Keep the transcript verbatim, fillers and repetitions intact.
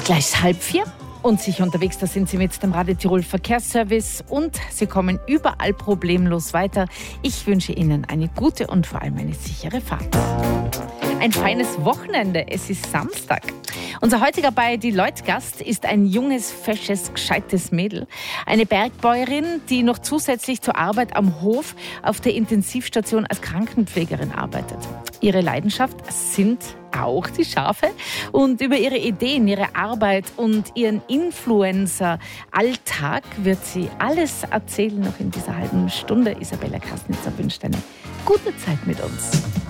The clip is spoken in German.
Gleich halb vier und sicher unterwegs, da sind Sie mit dem Radio Tirol Verkehrsservice und Sie kommen überall problemlos weiter. Ich wünsche Ihnen eine gute und vor allem eine sichere Fahrt. Ein feines Wochenende, es ist Samstag. Unser heutiger bei die Leut-Gast ist ein junges, fesches, gescheites Mädel. Eine Bergbäuerin, die noch zusätzlich zur Arbeit am Hof auf der Intensivstation als Krankenpflegerin arbeitet. Ihre Leidenschaft sind auch die Schafe und über ihre Ideen, ihre Arbeit und ihren Influencer-Alltag wird sie alles erzählen noch in dieser halben Stunde. Isabella Kastnitzer wünscht eine gute Zeit mit uns.